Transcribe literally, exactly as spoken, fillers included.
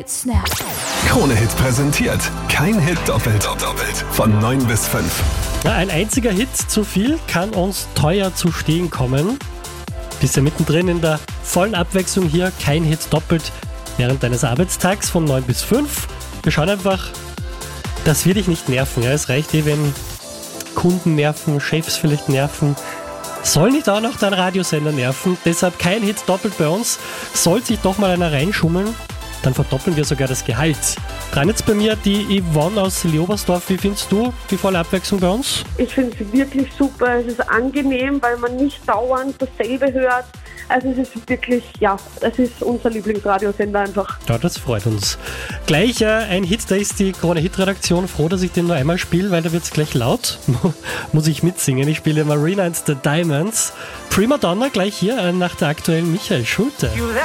Snap. Krone-Hit präsentiert. Kein Hit doppelt. doppelt. Von neun bis fünf. Na, ein einziger Hit zu viel kann uns teuer zu stehen kommen. Bist ja mittendrin in der vollen Abwechslung hier. Kein Hit doppelt während deines Arbeitstags von neun bis fünf. Wir schauen einfach, dass wir dich nicht nerven. Ja, es reicht eh, wenn Kunden nerven, Chefs vielleicht nerven. Soll nicht auch noch dein Radiosender nerven. Deshalb kein Hit doppelt bei uns. Soll sich doch mal einer reinschummeln, dann verdoppeln wir sogar das Gehalt. Dran jetzt bei mir die Yvonne aus Leobersdorf. Wie findest du die volle Abwechslung bei uns? Ich finde es wirklich super. Es ist angenehm, weil man nicht dauernd dasselbe hört. Also es ist wirklich, ja, es ist unser Lieblingsradiosender einfach. Ja, das freut uns. Gleich äh, ein Hit, da ist die Krone-Hit-Redaktion froh, dass ich den nur einmal spiele, weil da wird es gleich laut. Muss ich mitsingen. Ich spiele Marina and the Diamonds. Prima Donna gleich hier äh, nach der aktuellen Michael Schulte.